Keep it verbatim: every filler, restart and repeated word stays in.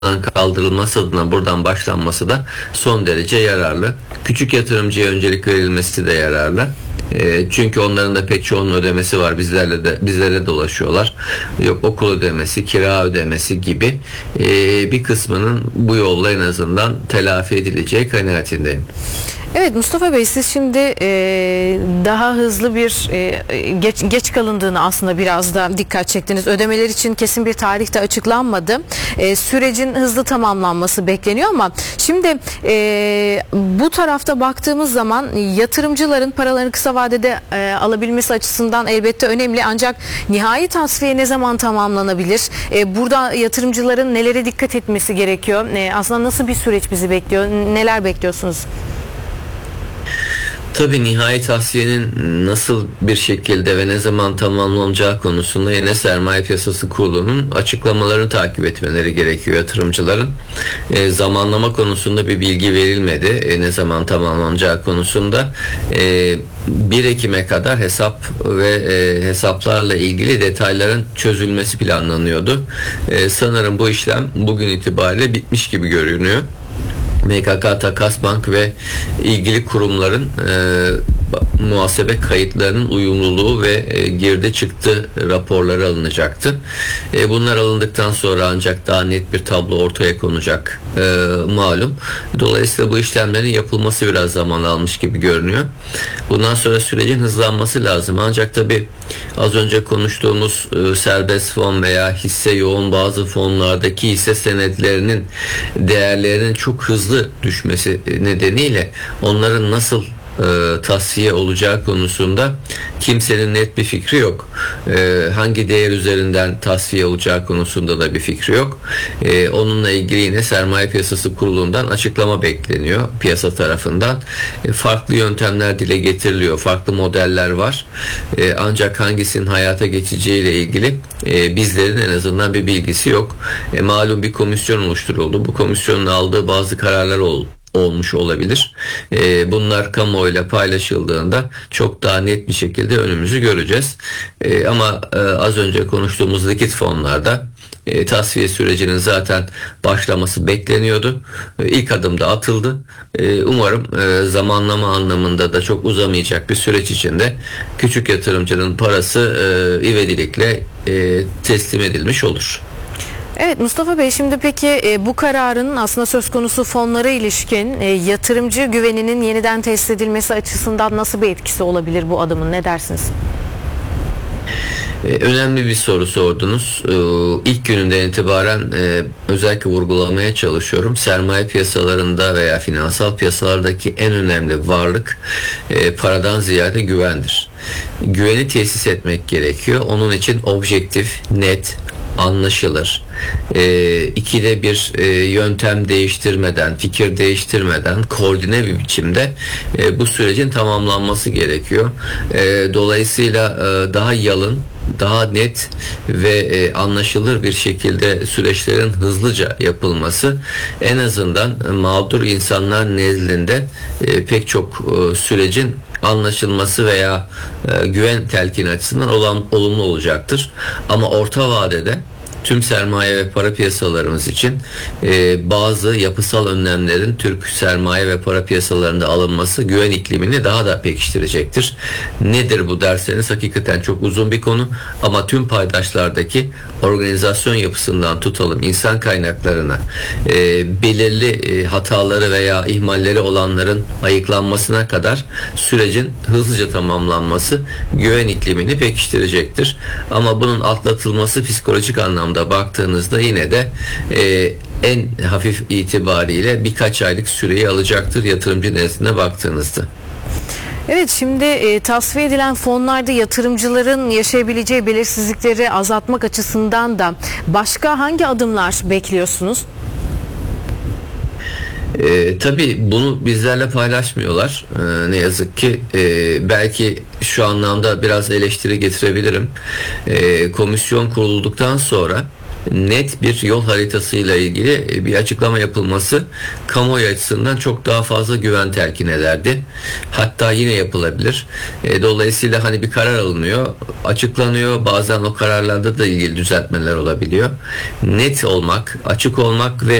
kaldırılması adına buradan başlanması da son derece yararlı. Küçük yatırımcıya öncelik verilmesi de yararlı. E, çünkü onların da pek çoğunun ödemesi var. Bizlerle de bizlere dolaşıyorlar. Yok okul ödemesi, kira ödemesi gibi e, bir kısmının bu yolla en azından telafi edileceği kanaatindeyim. Evet Mustafa Bey, siz şimdi e, daha hızlı bir e, geç, geç kalındığını aslında biraz da dikkat çektiniz. Ödemeler için kesin bir tarihte açıklanmadı. E, sürecin hızlı tamamlanması bekleniyor ama şimdi e, bu tarafta baktığımız zaman yatırımcıların paralarını kısa vadede e, alabilmesi açısından elbette önemli. Ancak nihai tasfiye ne zaman tamamlanabilir? E, burada yatırımcıların nelere dikkat etmesi gerekiyor? E, aslında nasıl bir süreç bizi bekliyor? Neler bekliyorsunuz? Tabii nihai tahsiyenin nasıl bir şekilde ve ne zaman tamamlanacağı konusunda yine Sermaye Piyasası Kurulu'nun açıklamalarını takip etmeleri gerekiyor yatırımcıların. E, zamanlama konusunda bir bilgi verilmedi. E, ne zaman tamamlanacağı konusunda e, bir Ekim'e kadar hesap ve e, hesaplarla ilgili detayların çözülmesi planlanıyordu. E, sanırım bu işlem bugün itibariyle bitmiş gibi görünüyor. M K K, Takasbank ve ilgili kurumların e, muhasebe kayıtlarının uyumluluğu ve e, girdi çıktı raporları alınacaktı. E, bunlar alındıktan sonra ancak daha net bir tablo ortaya konacak e, malum. Dolayısıyla bu işlemlerin yapılması biraz zaman almış gibi görünüyor. Bundan sonra sürecin hızlanması lazım. Ancak tabii az önce konuştuğumuz e, serbest fon veya hisse yoğun bazı fonlardaki hisse senetlerinin değerlerinin çok hızlı düşmesi nedeniyle onların nasıl e, tasfiye olacağı konusunda kimsenin net bir fikri yok. E, hangi değer üzerinden tasfiye olacağı konusunda da bir fikri yok. E, onunla ilgili yine Sermaye Piyasası Kurulu'ndan açıklama bekleniyor piyasa tarafından. E, farklı yöntemler dile getiriliyor. Farklı modeller var. E, ancak hangisinin hayata geçeceğiyle ilgili e, bizlerin en azından bir bilgisi yok. E, malum bir komisyon oluşturuldu. Bu komisyonun aldığı bazı kararlar oldu. olmuş olabilir. E, bunlar kamuoyuyla paylaşıldığında çok daha net bir şekilde önümüzü göreceğiz. E, ama e, az önce konuştuğumuz likit fonlarda e, tasfiye sürecinin zaten başlaması bekleniyordu. E, ilk adım da atıldı. E, umarım e, zamanlama anlamında da çok uzamayacak bir süreç içinde küçük yatırımcının parası e, ivedilikle e, teslim edilmiş olur. Evet Mustafa Bey, şimdi peki e, bu kararın aslında söz konusu fonlara ilişkin e, yatırımcı güveninin yeniden tesis edilmesi açısından nasıl bir etkisi olabilir bu adımın, ne dersiniz? Ee, önemli bir soru sordunuz. Ee, ilk gününden itibaren e, özellikle vurgulamaya çalışıyorum. Sermaye piyasalarında veya finansal piyasalardaki en önemli varlık e, paradan ziyade güvendir. Güveni tesis etmek gerekiyor. Onun için objektif, net, anlaşılır, e, ikide bir e, yöntem değiştirmeden, fikir değiştirmeden koordine bir biçimde e, bu sürecin tamamlanması gerekiyor. E, dolayısıyla e, daha yalın, daha net ve e, anlaşılır bir şekilde süreçlerin hızlıca yapılması en azından mağdur insanlar nezdinde e, pek çok e, sürecin anlaşılması veya e, güven telkini açısından olan, olumlu olacaktır. Ama orta vadede tüm sermaye ve para piyasalarımız için e, bazı yapısal önlemlerin Türk sermaye ve para piyasalarında alınması güven iklimini daha da pekiştirecektir. Nedir bu derseniz hakikaten çok uzun bir konu ama tüm paydaşlardaki organizasyon yapısından tutalım insan kaynaklarına e, belirli e, hataları veya ihmalleri olanların ayıklanmasına kadar sürecin hızlıca tamamlanması güven iklimini pekiştirecektir. Ama bunun atlatılması psikolojik anlamda da baktığınızda yine de e, en hafif itibariyle birkaç aylık süreyi alacaktır yatırımcı nezdine baktığınızda. Evet, şimdi e, tasfiye edilen fonlarda yatırımcıların yaşayabileceği belirsizlikleri azaltmak açısından da başka hangi adımlar bekliyorsunuz? E, tabii bunu bizlerle paylaşmıyorlar. E, ne yazık ki e, belki şu anlamda biraz eleştiri getirebilirim. E, komisyon kurulduktan sonra net bir yol haritasıyla ilgili bir açıklama yapılması kamuoyu açısından çok daha fazla güven telkin ederdi. Hatta yine yapılabilir. E, dolayısıyla hani bir karar alınıyor, açıklanıyor. Bazen o kararlarda da ilgili düzeltmeler olabiliyor. Net olmak, açık olmak ve